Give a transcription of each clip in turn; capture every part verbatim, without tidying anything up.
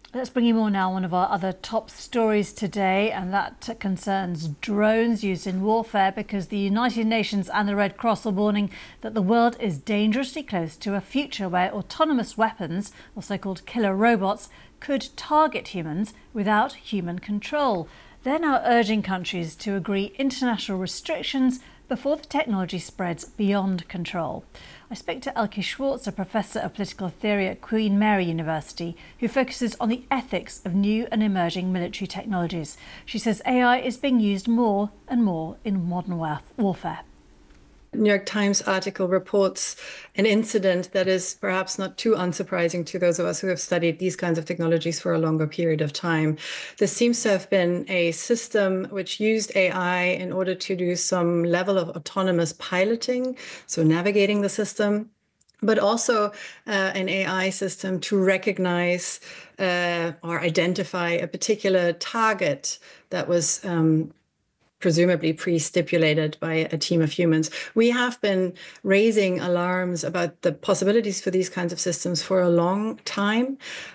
Let's bring you more now. One of our other top stories today, and that concerns drones used in warfare, because the United Nations and the Red Cross are warning that the world is dangerously close to a future where autonomous weapons, or so-called killer robots, could target humans without human control. They're now urging countries to agree international restrictions before the technology spreads beyond control. I spoke to Elke Schwartz, a professor of political theory at Queen Mary University, who focuses on the ethics of new and emerging military technologies. She says A I is being used more and more in modern warfare. New York Times article reports an incident that is perhaps not too unsurprising to those of us who have studied these kinds of technologies for a longer period of time. This seems to have been a system which used A I in order to do some level of autonomous piloting, so navigating the system, but also uh, an A I system to recognize uh, or identify a particular target that was um, presumably pre-stipulated by a team of humans. We have been raising alarms about the possibilities for these kinds of systems for a long time.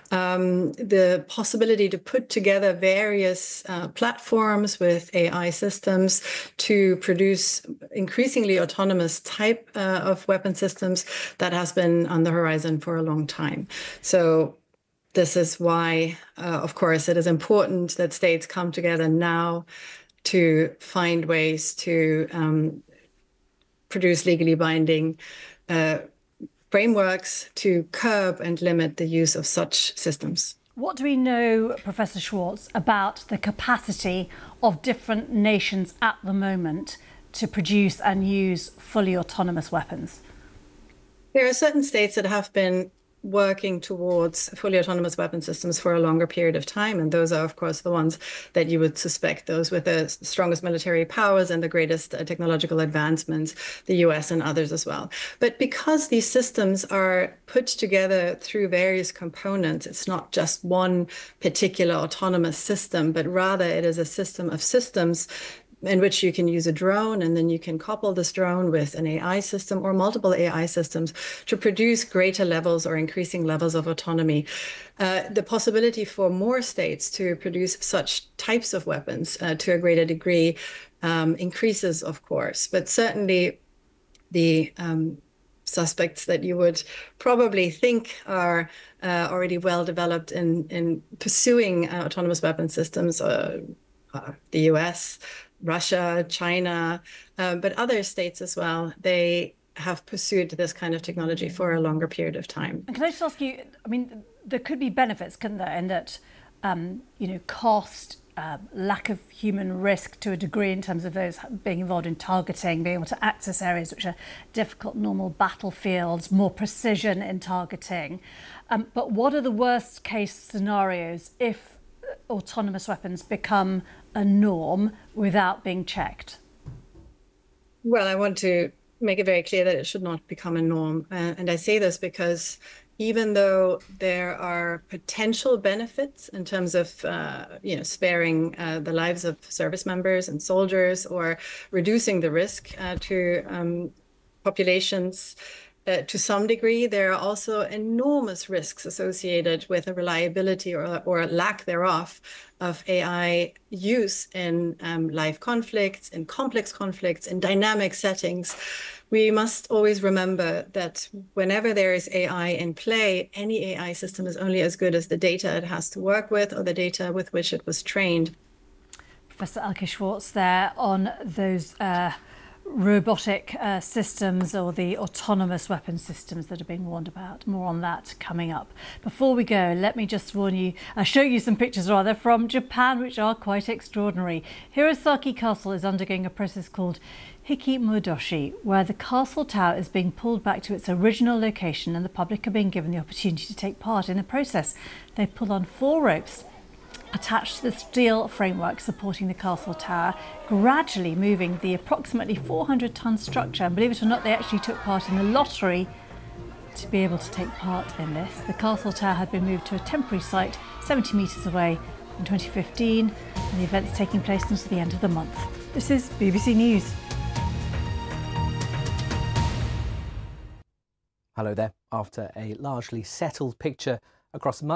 Um, the possibility to put together various uh, platforms with A I systems to produce increasingly autonomous type uh, of weapon systems, that has been on the horizon for a long time. So this is why, uh, of course, it is important that states come together now to find ways to um, produce legally binding uh, frameworks to curb and limit the use of such systems. What do we know, Professor Schwartz, about the capacity of different nations at the moment to produce and use fully autonomous weapons? There are certain states that have been working towards fully autonomous weapon systems for a longer period of time. And those are, of course, the ones that you would suspect, those with the strongest military powers and the greatest uh, technological advancements, the U S and others as well. But because these systems are put together through various components, it's not just one particular autonomous system, but rather it is a system of systems in which you can use a drone, and then you can couple this drone with an A I system or multiple A I systems to produce greater levels or increasing levels of autonomy. Uh, the possibility for more states to produce such types of weapons uh, to a greater degree um, increases, of course, but certainly the um, suspects that you would probably think are uh, already well developed in, in pursuing uh, autonomous weapon systems, uh, uh, the U S, Russia, China, uh, but other states as well, they have pursued this kind of technology for a longer period of time. And can I just ask you, I mean, there could be benefits, couldn't there, in that, um, you know, cost, uh, lack of human risk to a degree in terms of those being involved in targeting, being able to access areas which are difficult, normal battlefields, more precision in targeting. Um, but what are the worst case scenarios if autonomous weapons become a norm without being checked? Well, I want to make it very clear that it should not become a norm. Uh, and I say this because even though there are potential benefits in terms of, uh, you know, sparing uh, the lives of service members and soldiers, or reducing the risk uh, to um, populations, Uh, to some degree, there are also enormous risks associated with the reliability or, or lack thereof of A I use in um, live conflicts, in complex conflicts, in dynamic settings. We must always remember that whenever there is A I in play, any A I system is only as good as the data it has to work with, or the data with which it was trained. Professor Elke Schwartz there on those uh, robotic uh, systems, or the autonomous weapon systems that are being warned about. More on that coming up. Before we go, let me just warn you, uh, show you some pictures rather from Japan, which are quite extraordinary. Hirosaki Castle is undergoing a process called Hikimodoshi, where the castle tower is being pulled back to its original location and the public are being given the opportunity to take part in the process. They pull on four ropes attached to the steel framework supporting the castle tower, gradually moving the approximately four hundred ton structure. And believe it or not, they actually took part in the lottery to be able to take part in this. The castle tower had been moved to a temporary site seventy metres away in twenty fifteen, and the event's taking place until the end of the month. This is B B C News. Hello there. After a largely settled picture across much